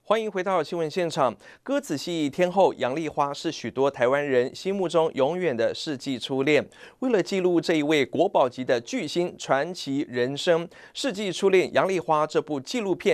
欢迎回到新闻现场。歌仔戏天后杨丽花是许多台湾人心目中永远的世纪初恋。为了记录这一位国宝级的巨星传奇人生，《世纪初恋杨丽花》这部纪录片